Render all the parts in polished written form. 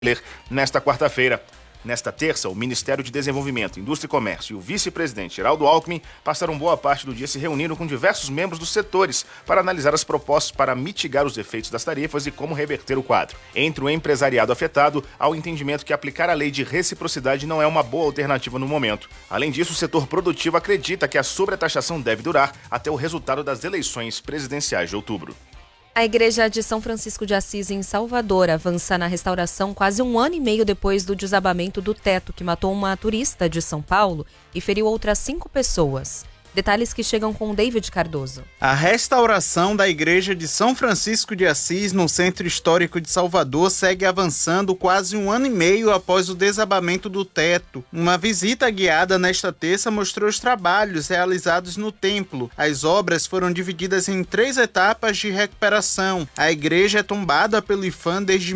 ler nesta quarta-feira. Nesta terça, o Ministério de Desenvolvimento, Indústria e Comércio e o vice-presidente Geraldo Alckmin passaram boa parte do dia se reunindo com diversos membros dos setores para analisar as propostas para mitigar os efeitos das tarifas e como reverter o quadro. Entre o empresariado afetado, há o entendimento que aplicar a lei de reciprocidade não é uma boa alternativa no momento. Além disso, o setor produtivo acredita que a sobretaxação deve durar até o resultado das eleições presidenciais de outubro. A Igreja de São Francisco de Assis, em Salvador, avança na restauração quase um ano e meio depois do desabamento do teto que matou uma turista de São Paulo e feriu outras 5 pessoas. Detalhes que chegam com David Cardoso. A restauração da Igreja de São Francisco de Assis, no Centro Histórico de Salvador, segue avançando quase um ano e meio após o desabamento do teto. Uma visita guiada nesta terça mostrou os trabalhos realizados no templo. As obras foram divididas em 3 etapas de recuperação. A igreja é tombada pelo IPHAN desde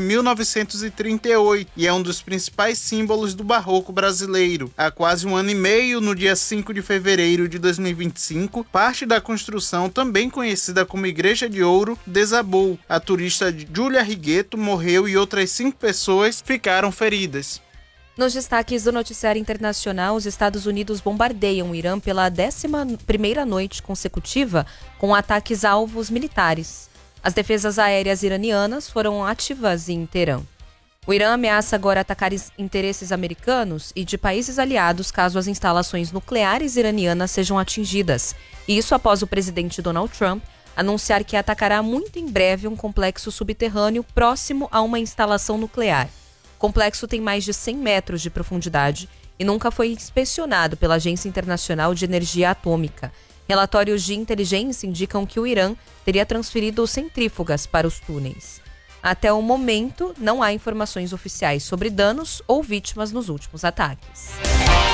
1938 e é um dos principais símbolos do barroco brasileiro. Há quase um ano e meio, no dia 5 de fevereiro de 2025, parte da construção, também conhecida como Igreja de Ouro, desabou. A turista Júlia Rigueto morreu e outras 5 pessoas ficaram feridas. Nos destaques do noticiário internacional, os Estados Unidos bombardeiam o Irã pela 11ª noite consecutiva com ataques a alvos militares. As defesas aéreas iranianas foram ativas em Teherã. O Irã ameaça agora atacar interesses americanos e de países aliados caso as instalações nucleares iranianas sejam atingidas. E isso após o presidente Donald Trump anunciar que atacará muito em breve um complexo subterrâneo próximo a uma instalação nuclear. O complexo tem mais de 100 metros de profundidade e nunca foi inspecionado pela Agência Internacional de Energia Atômica. Relatórios de inteligência indicam que o Irã teria transferido centrífugas para os túneis. Até o momento, não há informações oficiais sobre danos ou vítimas nos últimos ataques.